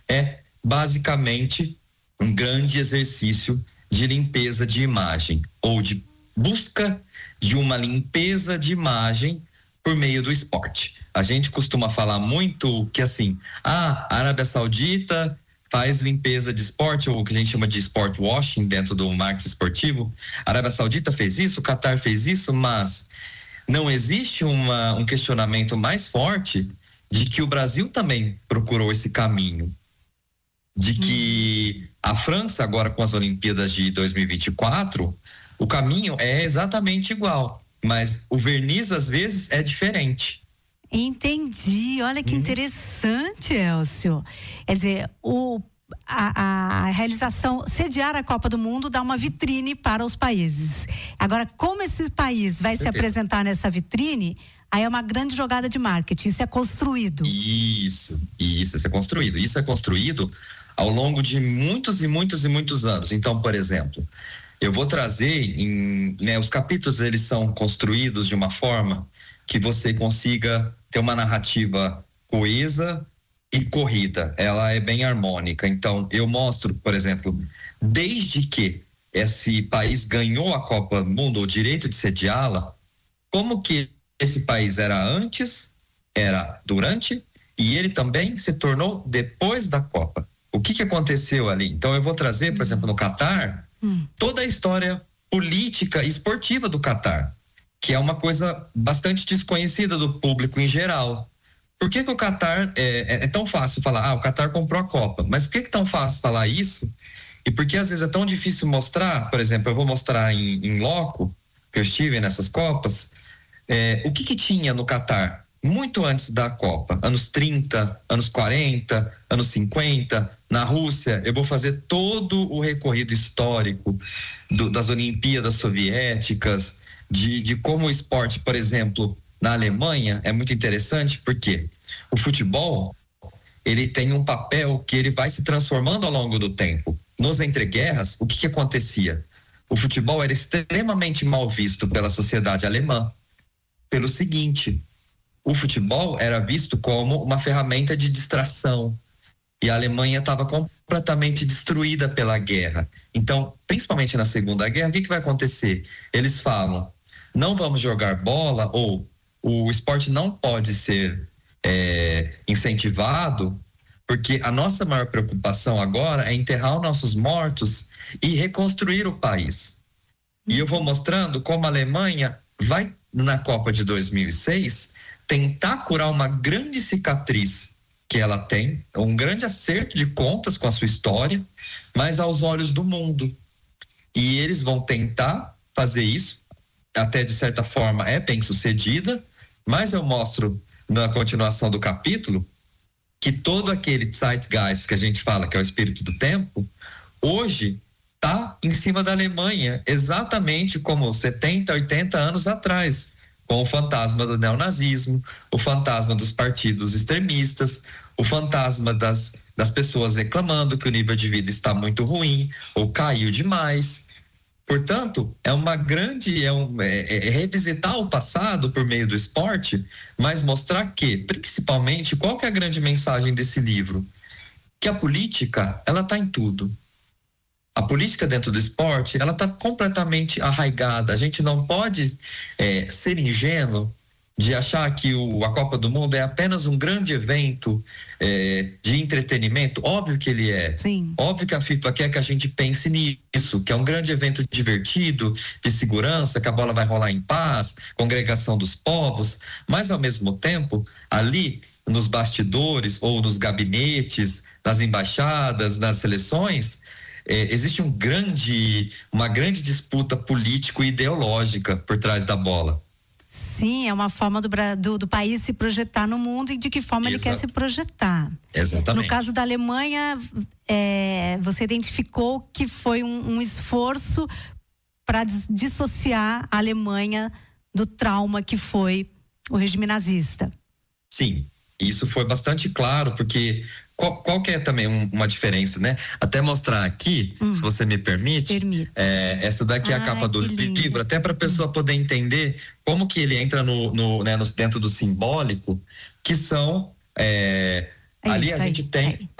é basicamente um grande exercício de limpeza de imagem, ou de busca de uma limpeza de imagem por meio do esporte. A gente costuma falar muito que assim, a Arábia Saudita faz limpeza de esporte, ou o que a gente chama de sport washing dentro do marketing esportivo. A Arábia Saudita fez isso, o Qatar fez isso, mas não existe um questionamento mais forte de que o Brasil também procurou esse caminho, de que a França, agora com as Olimpíadas de 2024, o caminho é exatamente igual, mas o verniz às vezes é diferente. Entendi, olha que interessante, Elcio. Quer dizer, a realização, sediar a Copa do Mundo dá uma vitrine para os países. Agora, como esse país vai se apresentar nessa vitrine, aí é uma grande jogada de marketing, isso é construído. Isso é construído. Isso é construído ao longo de muitos e muitos e muitos anos. Então, por exemplo, eu vou trazer, os capítulos eles são construídos de uma forma que você consiga ter uma narrativa coesa e corrida, ela é bem harmônica. Então, eu mostro, por exemplo, desde que esse país ganhou a Copa do Mundo, o direito de sediá-la, como que esse país era antes, era durante, e ele também se tornou depois da Copa. O que aconteceu ali? Então, eu vou trazer, por exemplo, no Qatar, toda a história política e esportiva do Qatar, que é uma coisa bastante desconhecida do público em geral. Por que o Qatar é tão fácil falar, o Qatar comprou a Copa, mas por que é tão fácil falar isso? E por que às vezes é tão difícil mostrar? Por exemplo, eu vou mostrar em loco, que eu estive nessas Copas, o que tinha no Qatar muito antes da Copa, anos 30, anos 40, anos 50, na Rússia. Eu vou fazer todo o recorrido histórico das Olimpíadas Soviéticas, de como o esporte, por exemplo, na Alemanha é muito interessante, porque o futebol ele tem um papel que ele vai se transformando ao longo do tempo. Nos entreguerras, o que acontecia? O futebol era extremamente mal visto pela sociedade alemã, pelo seguinte: o futebol era visto como uma ferramenta de distração, e a Alemanha estava completamente destruída pela guerra. Então, principalmente na Segunda Guerra, o que vai acontecer? Eles falam, não vamos jogar bola, ou o esporte não pode ser incentivado, porque a nossa maior preocupação agora é enterrar os nossos mortos e reconstruir o país. E eu vou mostrando como a Alemanha vai, na Copa de 2006, tentar curar uma grande cicatriz que ela tem, um grande acerto de contas com a sua história, mas aos olhos do mundo. E eles vão tentar fazer isso, até de certa forma é bem sucedida, mas eu mostro na continuação do capítulo que todo aquele zeitgeist que a gente fala, que é o espírito do tempo, hoje está em cima da Alemanha, exatamente como 70, 80 anos atrás, com o fantasma do neonazismo, o fantasma dos partidos extremistas, o fantasma das pessoas reclamando que o nível de vida está muito ruim ou caiu demais. Portanto, é uma grande, revisitar o passado por meio do esporte, mas mostrar que, principalmente, qual que é a grande mensagem desse livro? Que a política, ela está em tudo. A política dentro do esporte, ela está completamente arraigada. A gente não pode ser ingênuo de achar que a Copa do Mundo é apenas um grande evento de entretenimento. Óbvio que ele é. Sim. Óbvio que a FIFA quer que a gente pense nisso, que é um grande evento divertido, de segurança, que a bola vai rolar em paz, congregação dos povos, mas ao mesmo tempo, ali nos bastidores ou nos gabinetes, nas embaixadas, nas seleções, existe uma grande disputa político-ideológica por trás da bola. Sim, é uma forma do país se projetar no mundo e de que forma ele quer se projetar. Exatamente. No caso da Alemanha, você identificou que foi um esforço para dissociar a Alemanha do trauma que foi o regime nazista. Sim, isso foi bastante claro, porque qual que é também uma diferença, né? Até mostrar aqui, se você me permite. Essa daqui é a capa do livro, até para a pessoa poder entender como que ele entra dentro do simbólico, que são ali a gente tem